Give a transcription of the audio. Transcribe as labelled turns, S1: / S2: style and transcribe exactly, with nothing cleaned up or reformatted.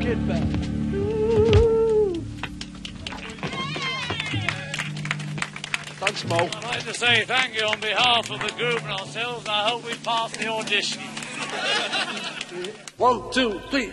S1: get back. Thanks, Mo.
S2: I'd like to say thank you on behalf of the group and ourselves, and I hope we pass the audition.
S1: One, two, three.